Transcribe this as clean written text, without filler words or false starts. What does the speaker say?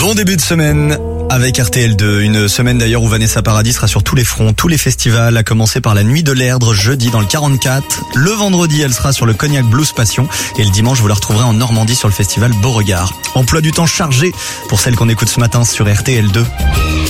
Bon début de semaine avec RTL2. Une semaine d'ailleurs où Vanessa Paradis sera sur tous les fronts, tous les festivals, à commencer par la Nuit de l'Erdre jeudi dans le 44. Le vendredi, elle sera sur le Cognac Blues Passion. Et le dimanche, vous la retrouverez en Normandie sur le festival Beauregard. Emploi du temps chargé pour celle qu'on écoute ce matin sur RTL2.